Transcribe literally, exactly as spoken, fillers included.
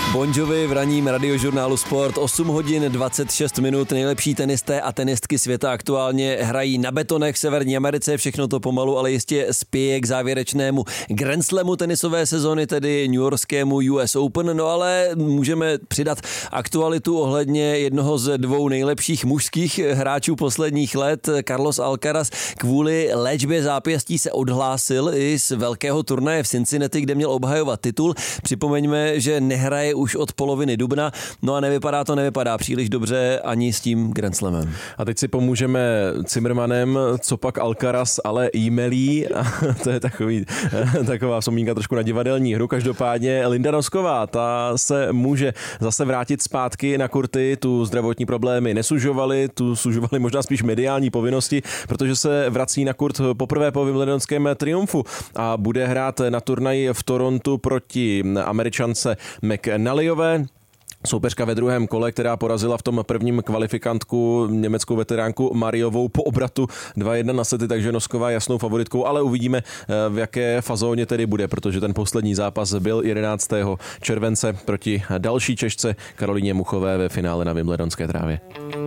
Bon Jovi v ranním radiožurnálu Sport. osm hodin dvacet šest minut. Nejlepší tenisté a tenistky světa aktuálně hrají na betonech v Severní Americe. Všechno to pomalu, ale jistě spěje k závěrečnému Grand Slamu tenisové sezony, tedy newyorskému U S Open. No ale můžeme přidat aktualitu ohledně jednoho z dvou nejlepších mužských hráčů posledních let. Carlos Alcaraz kvůli léčbě zápěstí se odhlásil i z velkého turnaje v Cincinnati, kde měl obhajovat titul. Připomeňme, že nehraje už od poloviny dubna, no a nevypadá to, nevypadá příliš dobře ani s tím Grand Slamem. A teď si pomůžeme Cimrmanem, co pak Alcaraz, ale jí-melí, a to je takový, taková vzpomínka trošku na divadelní hru. Každopádně Linda Nosková, ta se může zase vrátit zpátky na kurty, tu zdravotní problémy nesužovaly, tu sužovaly možná spíš mediální povinnosti, protože se vrací na kurt poprvé po wimbledonském triumfu a bude hrát na turnaji v Torontu proti Američance McNallyové. Soupeřka ve druhém kole, která porazila v tom prvním kvalifikantku německou veteránku Mariovou po obratu dva jedna na sety, takže Nosková jasnou favoritkou, ale uvidíme, v jaké fazóně tedy bude, protože ten poslední zápas byl jedenáctého července proti další Češce Karolíně Muchové ve finále na wimbledonské trávě.